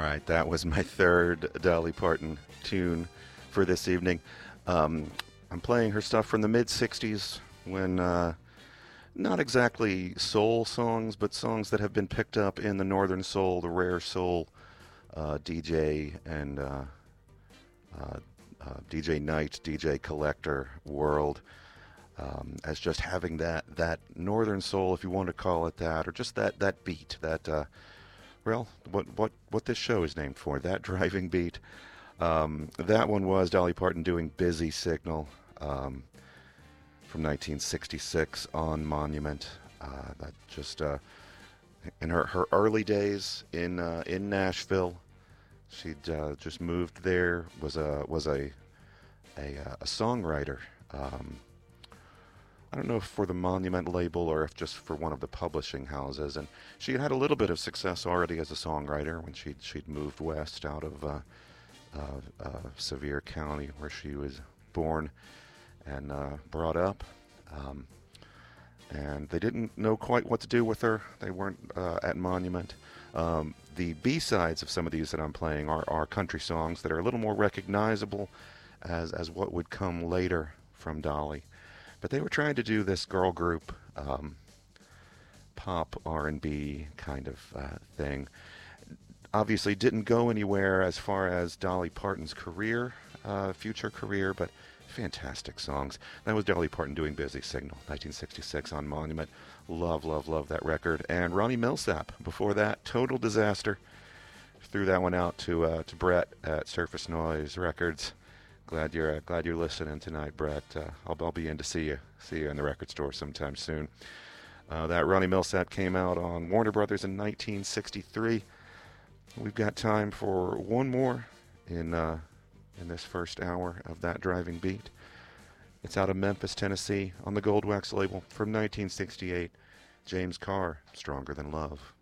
right, that was my third Dolly Parton tune for this evening. I'm playing her stuff from the mid 60s when not exactly soul songs, but songs that have been picked up in the Northern Soul, the Rare Soul DJ and DJ Night, DJ Collector world. As just having that Northern Soul, if you want to call it that, or just that beat, well, what this show is named for, that driving beat. That one was Dolly Parton doing Busy Signal from 1966 on Monument. That just in her early days in Nashville, she'd just moved there. Was a songwriter. I don't know if for the Monument label or if just for one of the publishing houses. And she had a little bit of success already as a songwriter when she'd moved west out of Sevier County, where she was born and brought up. And they didn't know quite what to do with her. They weren't at Monument. The B-sides of some of these that I'm playing are country songs that are a little more recognizable as what would come later from Dolly. But they were trying to do this girl group pop R&B kind of thing. Obviously didn't go anywhere as far as Dolly Parton's career, future career, but fantastic songs. That was Dolly Parton doing Busy Signal, 1966 on Monument. Love, love, love that record. And Ronnie Millsap, before that, Total Disaster. Threw that one out to Brett at Surface Noise Records. Glad you're listening tonight, Brett. I'll be in to see you in the record store sometime soon. That Ronnie Millsap came out on Warner Brothers in 1963. We've got time for one more in this first hour of that driving beat. It's out of Memphis, Tennessee, on the Gold Wax label from 1968. James Carr, Stronger Than Love.